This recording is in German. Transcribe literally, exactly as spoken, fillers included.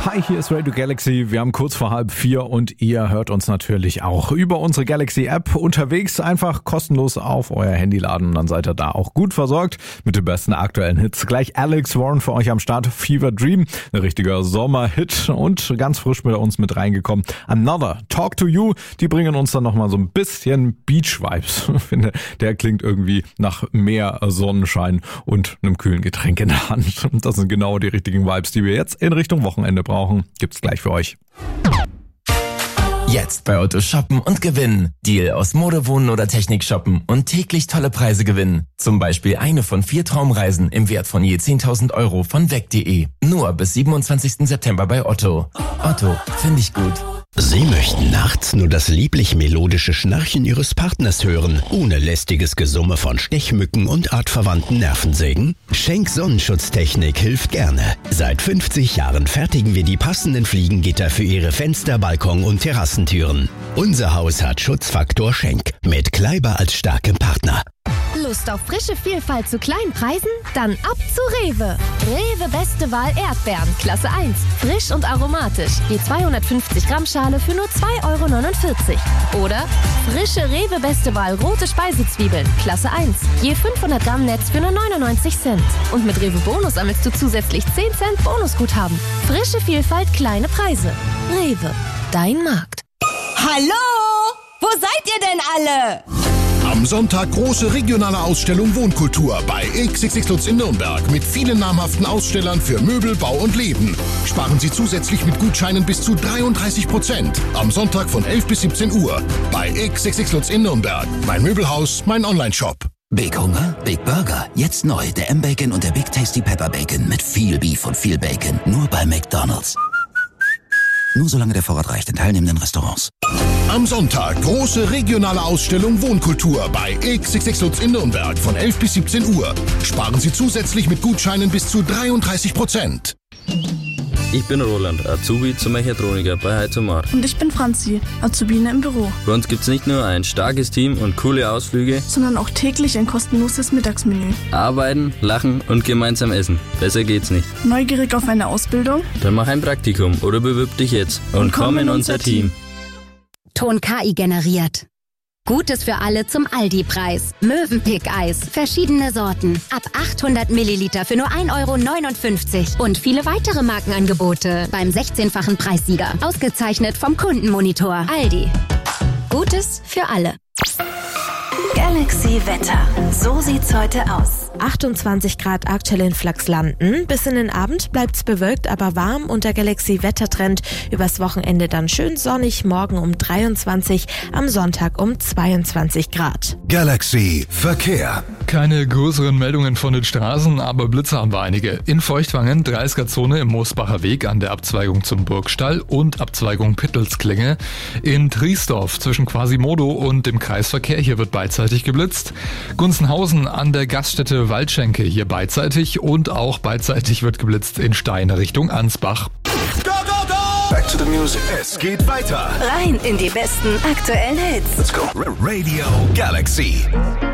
Hi, hier ist Radio Galaxy. Wir haben kurz vor halb vier und ihr hört uns natürlich auch über unsere Galaxy-App unterwegs. Einfach kostenlos auf euer Handy laden und dann seid ihr da auch gut versorgt mit den besten aktuellen Hits. Gleich Alex Warren für euch am Start. Fever Dream, ein richtiger Sommerhit und ganz frisch mit uns mit reingekommen. Another, Talk to You, die bringen uns dann nochmal so ein bisschen Beach-Vibes. Ich finde, der klingt irgendwie nach mehr Sonnenschein und einem kühlen Getränk in der Hand. Das sind genau die richtigen Vibes, die wir jetzt in Richtung Wochenende brauchen. Gibt's gleich für euch. Jetzt bei Otto shoppen und gewinnen. Deal aus Mode, Wohnen oder Technik shoppen und täglich tolle Preise gewinnen. Zum Beispiel eine von vier Traumreisen im Wert von je zehntausend Euro von weg punkt de. Nur bis siebenundzwanzigsten September bei Otto. Otto, finde ich gut. Sie möchten nachts nur das lieblich melodische Schnarchen Ihres Partners hören, ohne lästiges Gesumme von Stechmücken und artverwandten Nervensägen? Schenk Sonnenschutztechnik hilft gerne. Seit fünfzig Jahren fertigen wir die passenden Fliegengitter für Ihre Fenster, Balkon und Terrassentüren. Unser Haus hat Schutzfaktor Schenk mit Kleiber als starkem Partner. Lust auf frische Vielfalt zu kleinen Preisen? Dann ab zu Rewe. Rewe Beste Wahl Erdbeeren, Klasse eins. Frisch und aromatisch. Je zweihundertfünfzig Gramm Schale für nur zwei Euro neunundvierzig. Oder frische Rewe Beste Wahl rote Speisezwiebeln, Klasse eins. Je fünfhundert Gramm Netz für nur neunundneunzig Cent. Und mit Rewe Bonus sammelst du zusätzlich zehn Cent Bonusguthaben. Frische Vielfalt, kleine Preise. Rewe, dein Markt. Hallo? Wo seid ihr denn alle? Am Sonntag große regionale Ausstellung Wohnkultur bei X X X Lutz in Nürnberg mit vielen namhaften Ausstellern für Möbel, Bau und Leben. Sparen Sie zusätzlich mit Gutscheinen bis zu dreiunddreißig Prozent. Am Sonntag von elf bis siebzehn Uhr bei X X X Lutz in Nürnberg. Mein Möbelhaus, mein Online-Shop. Big Hunger? Big Burger. Jetzt neu. Der M-Bacon und der Big Tasty Pepper Bacon mit viel Beef und viel Bacon. Nur bei McDonald's. Nur solange der Vorrat reicht in teilnehmenden Restaurants. Am Sonntag große regionale Ausstellung Wohnkultur bei X X X Lutz in Nürnberg von elf bis siebzehn Uhr. Sparen Sie zusätzlich mit Gutscheinen bis zu dreiunddreißig Prozent. Ich bin Roland, Azubi zum Mechatroniker bei Heizomar. Und ich bin Franzi, Azubine im Büro. Bei uns gibt's nicht nur ein starkes Team und coole Ausflüge, sondern auch täglich ein kostenloses Mittagsmenü. Arbeiten, lachen und gemeinsam essen. Besser geht's nicht. Neugierig auf eine Ausbildung? Dann mach ein Praktikum oder bewirb dich jetzt und, und komm in unser Team. Ton K I generiert. Gutes für alle zum Aldi-Preis. Mövenpick-Eis. Verschiedene Sorten. Ab achthundert Milliliter für nur ein Euro neunundfünfzig. Und viele weitere Markenangebote beim sechzehnfachen Preissieger. Ausgezeichnet vom Kundenmonitor. Aldi. Gutes für alle. Galaxy Wetter. So sieht's heute aus. achtundzwanzig Grad aktuell in Flachslanden. Bis in den Abend bleibt's bewölkt, aber warm und der Galaxy Wettertrend. Übers Wochenende dann schön sonnig. Morgen um dreiundzwanzig, am Sonntag um zweiundzwanzig Grad. Galaxy Verkehr. Keine größeren Meldungen von den Straßen, aber Blitze haben wir einige. In Feuchtwangen dreißiger-Zone im Moosbacher Weg an der Abzweigung zum Burgstall und Abzweigung Pittelsklinge. In Triesdorf zwischen Quasimodo und dem Kreisverkehr, hier wird beidseitig geblitzt. Gunzenhausen an der Gaststätte Waldschenke, hier beidseitig und auch beidseitig wird geblitzt in Stein Richtung Ansbach. Go, go, go! Back to the music. Es geht weiter. Rein in die besten aktuellen Hits. Let's go. Radio Galaxy.